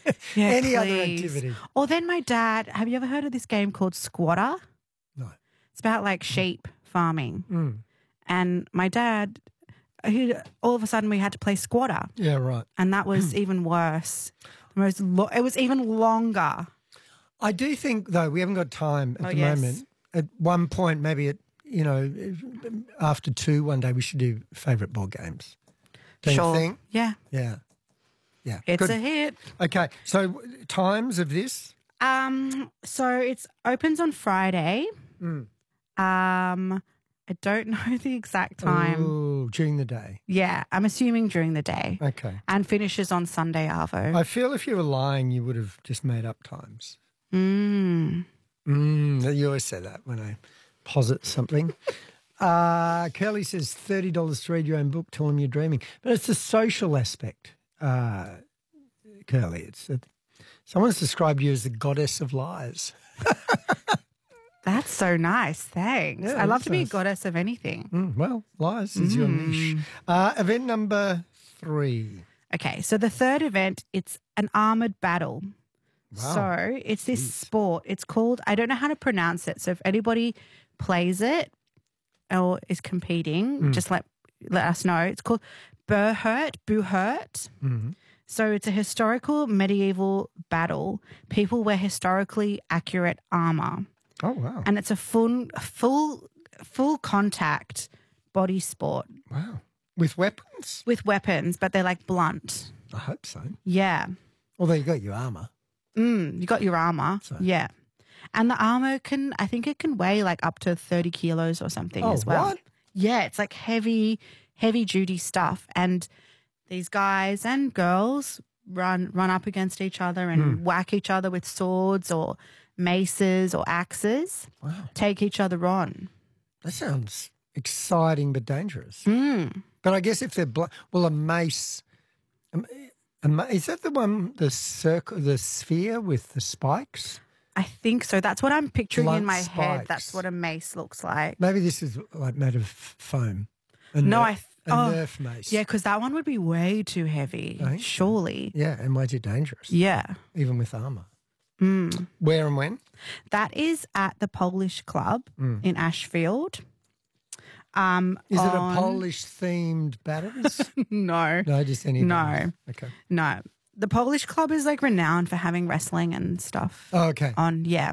Yeah, Any other please. activity. Or then my dad, have you ever heard of this game called Squatter? No. It's about like sheep farming. Mm. And my dad, all of a sudden we had to play Squatter. Yeah, right. And that was even worse. It was even longer. I do think, though, we haven't got time at the moment. At one point, maybe after 2 one day, we should do favourite board games. Don't you think? Yeah. Yeah. It's Good. a hit. Okay, so times of this? So it opens on Friday. I don't know the exact time. Oh, during the day. Yeah, I'm assuming during the day. Okay. And finishes on Sunday, Arvo. I feel if you were lying, you would have just made up times. Mm. You always say that when I posit something. Curly says $30 to read your own book, tell them you're dreaming. But it's the social aspect, Curly. Someone's described you as the goddess of lies. That's so nice. Thanks. Yeah, I love to be a nice. goddess of anything. Well, lies is your niche. Event number 3. Okay, so the third event, it's an armoured battle. Wow. So it's this sport. It's called, I don't know how to pronounce it. So if anybody plays it or is competing, just let us know. It's called Buhurt. Mm-hmm. So it's a historical medieval battle. People wear historically accurate armour. Oh, wow. And it's a full contact body sport. Wow. With weapons? With weapons, but they're like blunt. I hope so. Yeah. Although you got your armour. You got your armour. So. Yeah. And the armour I think it can weigh like up to 30 kilos or something as well. What? Yeah, it's like heavy duty stuff. And these guys and girls run up against each other and whack each other with swords or maces or axes. Wow. Take each other on. That sounds exciting but dangerous. But I guess if they're a mace, is that the one, the sphere with the spikes? I think so. That's what I'm picturing Blunt in my head. spikes. That's what a mace looks like. Maybe this is like made of foam. A Nerf mace. Yeah, because that one would be way too heavy, Right. surely. Yeah, and way too dangerous. Yeah. Even with armour. Where and when? That is at the Polish Club in Ashfield. Is it a Polish-themed battles? No. No, just any battles. No. Okay. No. The Polish Club is like renowned for having wrestling and stuff. Oh, okay. On, yeah.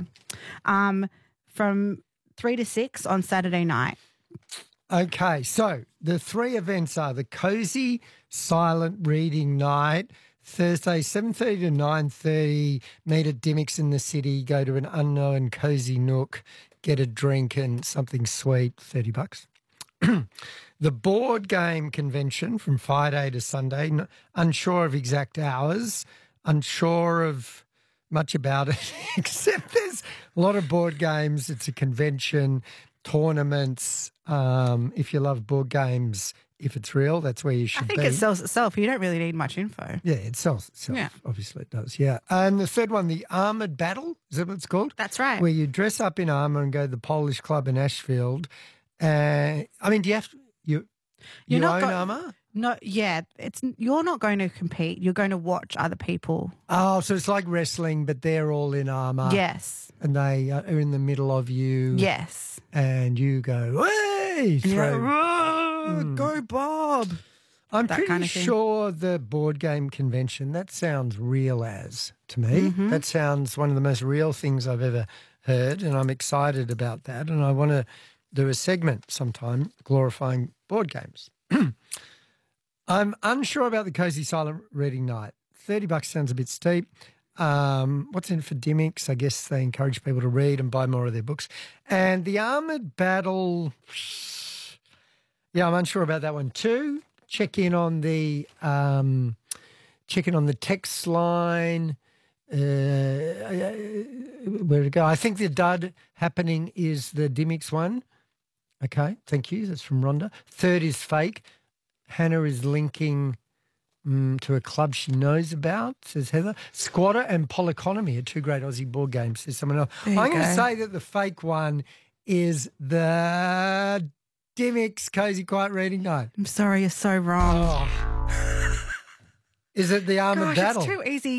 From 3 to 6 on Saturday night. Okay, so the 3 events are the Cozy Silent Reading Night, Thursday 7:30 to 9:30, meet at Dimmicks in the city, go to an unknown cozy nook, get a drink and something sweet, $30. The board game convention from Friday to Sunday, unsure of exact hours, unsure of much about it, except there's a lot of board games. It's a convention, tournaments. If you love board games, if it's real, that's where you should be. I think it sells itself. You don't really need much info. Yeah, it sells itself. Yeah. Obviously it does, yeah. And the third one, the Armoured Battle, is that what it's called? That's right. Where you dress up in armour and go to the Polish Club in Ashfield. I mean, do you have to, you own armour? No, yeah. You're not going to compete. You're going to watch other people. Oh, so it's like wrestling, but they're all in armour. Yes. And they are in the middle of you. Yes. And you go, hey! And you're like, go Bob. I'm that pretty kind of thing. sure the board game convention, that sounds real as to me. Mm-hmm. That sounds one of the most real things I've ever heard, and I'm excited about that. And I want to do a segment sometime glorifying board games. I'm unsure about the Cozy Silent Reading Night. $30 sounds a bit steep. What's in it for Dimmicks? I guess they encourage people to read and buy more of their books. And the Armoured Battle, yeah, I'm unsure about that one too. Check in on the text line. Where to go? I think the dud happening is the Dimmicks one. Okay, thank you. That's from Rhonda. Third is fake. Hannah is linking to a club she knows about, says Heather. Squatter and Polyconomy are 2 great Aussie board games, says someone else. I'm going to say that the fake one is the Dimmicks Cozy Quiet Reading Night. I'm sorry, you're so wrong. Is it the Armoured Battle? It's too easy.